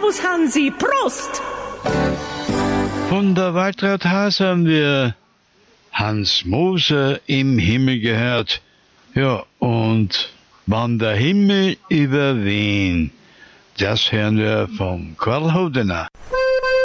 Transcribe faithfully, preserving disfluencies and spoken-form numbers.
Servus Hansi, Prost! Von der Waldrathaus haben wir Hans Moser im Himmel gehört. Ja, und Wann der Himmel über Wien. Das hören wir vom Karl Hodener.